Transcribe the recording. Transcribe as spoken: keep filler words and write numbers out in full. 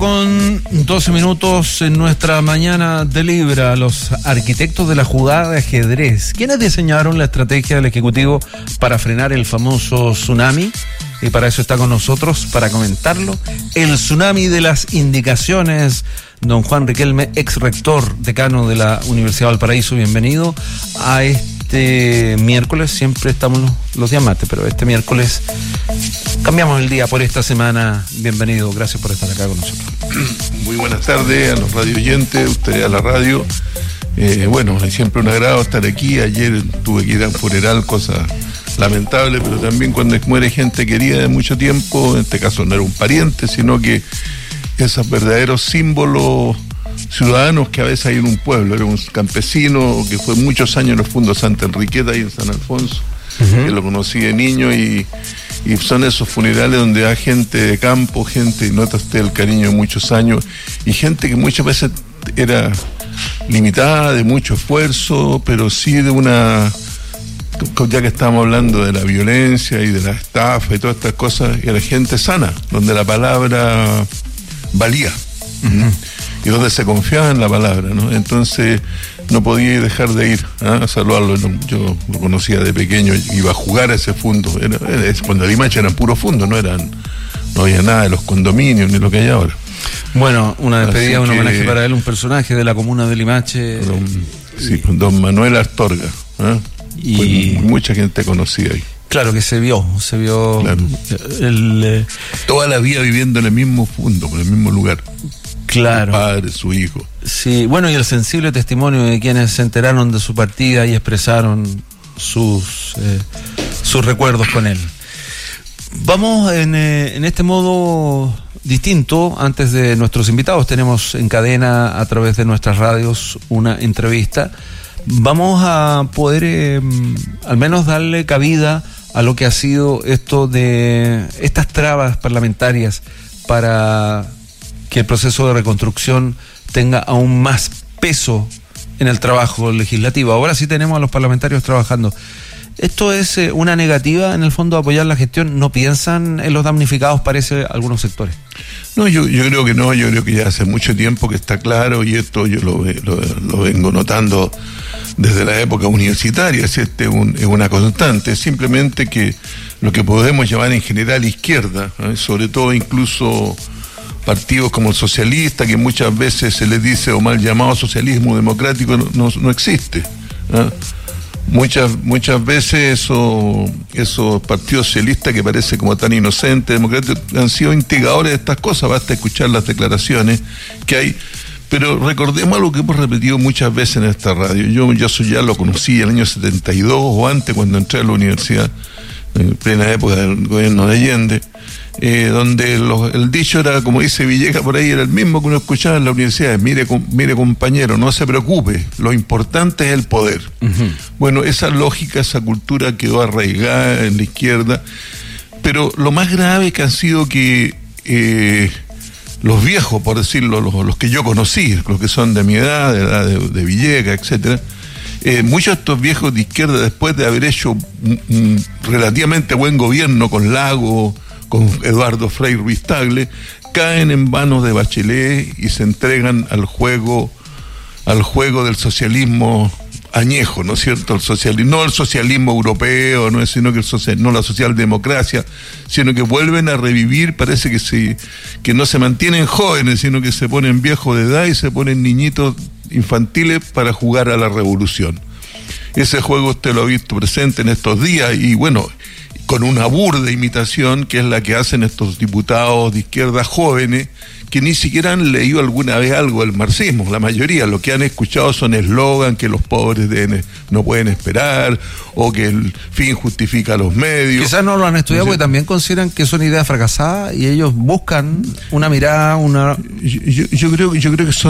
Con doce minutos en nuestra mañana de Libra, los arquitectos de la jugada de ajedrez, ¿quiénes diseñaron la estrategia del Ejecutivo para frenar el famoso tsunami? Y para eso está con nosotros, para comentarlo, el tsunami de las indicaciones, don Juan Riquelme, ex rector, decano de la Universidad de Valparaíso. Bienvenido a este miércoles. Siempre estamos los, los días martes, pero este miércoles cambiamos el día por esta semana. Bienvenido, gracias por estar acá con nosotros. Muy buenas tardes a los radio oyentes, ustedes a la radio. Eh, bueno, es siempre un agrado estar aquí. Ayer tuve que ir a un funeral, cosa lamentable, pero también cuando muere gente querida de mucho tiempo, en este caso no era un pariente, sino que esos verdaderos símbolos ciudadanos que a veces hay en un pueblo. Era un campesino que fue muchos años en los fondos Santa Enriqueta, ahí en San Alfonso, uh-huh. que lo conocí de niño, y, y son esos funerales donde hay gente de campo, gente, y nota usted el cariño de muchos años, y gente que muchas veces era limitada, de mucho esfuerzo, pero sí de una... ya que estábamos hablando de la violencia y de la estafa y todas estas cosas, era gente sana, donde la palabra valía, uh-huh. y donde se confiaba en la palabra, ¿no? Entonces no podía dejar de ir, ¿eh? a saludarlo. Yo lo conocía de pequeño, iba a jugar a ese fondo. Era, era, cuando Limache eran puros fondos, no eran, no había nada de los condominios ni lo que hay ahora. Bueno, una despedida, un homenaje para él, un personaje de la comuna de Limache. Don, sí, don Manuel Astorga, ¿eh? Y fue mucha gente conocida ahí. Claro que se vio, se vio claro. el, eh... toda la vida viviendo en el mismo fondo, en el mismo lugar. Claro. Su padre, su hijo. Sí, bueno, y el sensible testimonio de quienes se enteraron de su partida y expresaron sus eh, sus recuerdos con él. Vamos en, eh, en este modo distinto. Antes de nuestros invitados, tenemos en cadena a través de nuestras radios una entrevista. Vamos a poder eh, al menos darle cabida a lo que ha sido esto de estas trabas parlamentarias para que el proceso de reconstrucción tenga aún más peso en el trabajo legislativo. Ahora sí tenemos a los parlamentarios trabajando. ¿Esto es eh, una negativa en el fondo de apoyar la gestión? ¿No piensan en los damnificados, parece, algunos sectores? No, yo, yo creo que no, yo creo que ya hace mucho tiempo que está claro, y esto yo lo, lo, lo vengo notando desde la época universitaria, es, este un, es una constante, simplemente que lo que podemos llamar en general izquierda, ¿eh? sobre todo incluso partidos como el socialista, que muchas veces se les dice, o mal llamado socialismo democrático, no, no, no existe, ¿eh? Muchas, muchas veces eso, esos partidos socialistas que parecen como tan inocentes, democráticos, han sido instigadores de estas cosas. Basta escuchar las declaraciones que hay. Pero recordemos algo que hemos repetido muchas veces en esta radio. Yo, yo eso ya lo conocí en el año setenta y dos o antes, cuando entré a la universidad, en plena época del gobierno de Allende, eh, donde los, el dicho era, como dice Villegas por ahí, era el mismo que uno escuchaba en la universidad: mire, com, mire compañero, no se preocupe, lo importante es el poder. Uh-huh. Bueno, esa lógica, esa cultura quedó arraigada en la izquierda, pero lo más grave que han sido que eh, los viejos, por decirlo, los, los que yo conocí, los que son de mi edad, de la edad de, de Villegas, etcétera, Eh, muchos de estos viejos de izquierda, después de haber hecho un, un relativamente buen gobierno con Lago, con Eduardo Frei Ruiz Tagle, caen en manos de Bachelet y se entregan al juego, al juego del socialismo añejo, ¿no es cierto? El socialismo, no el socialismo europeo, no es sino que el social, no la socialdemocracia, sino que vuelven a revivir. Parece que se, que no se mantienen jóvenes, sino que se ponen viejos de edad y se ponen niñitos infantiles para jugar a la revolución. Ese juego usted lo ha visto presente en estos días, y bueno, con una burda imitación que es la que hacen estos diputados de izquierda jóvenes que ni siquiera han leído alguna vez algo del marxismo. La mayoría lo que han escuchado son eslogan que los pobres deben, no pueden esperar, o que el fin justifica los medios. Quizás no lo han estudiado, porque también consideran que son ideas fracasadas y ellos buscan una mirada, una... Yo, yo, yo creo, yo creo que son